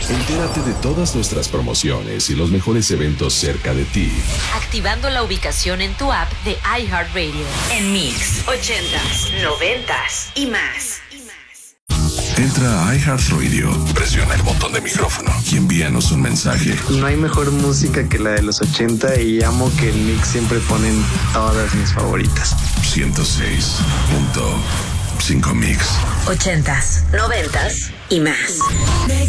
Entérate de todas nuestras promociones y los mejores eventos cerca de ti. Activando la ubicación en tu app de iHeartRadio. En Mix, 80s, 90s y más. Entra a iHeartRadio, presiona el botón de micrófono y envíanos un mensaje. No hay mejor música que la de los 80 y amo que en Mix siempre ponen todas mis favoritas. 106.5 Mix. 80s, 90s y más.